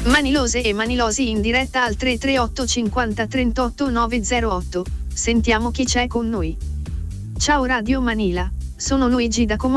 Manilose e Manilosi in diretta al 338 50 38 908. Sentiamo chi c'è con noi. Ciao Radio Manila, sono Luigi da Como.